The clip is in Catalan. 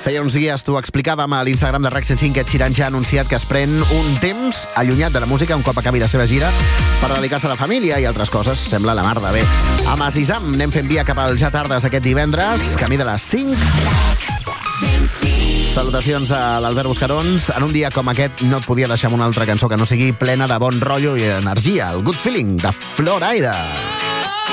Feia uns dies t'ho explicàvem a l'Instagram de RAC 105 que Ed Sheeran ja ha anunciat que es pren un temps allunyat de la música un cop acabi la seva gira per dedicar-se a la família i altres coses. Sembla la mar de bé. Amb Azizam anem fent via cap al Ja Tardes aquest divendres, camí de les 5. Salutacions a l'Albert Buscarons. En un dia com aquest no et podia deixar amb una altra cançó que no sigui plena de bon rotllo i energia. El Good Feeling, de Flor Aire.